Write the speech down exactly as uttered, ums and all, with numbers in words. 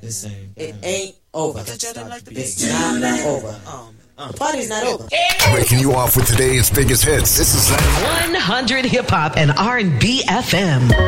This ain't. It ain't over. It's not over. Um, um, the party's not over. Breaking you off with today's biggest hits. This is one hundred Hip Hop and R and B F M.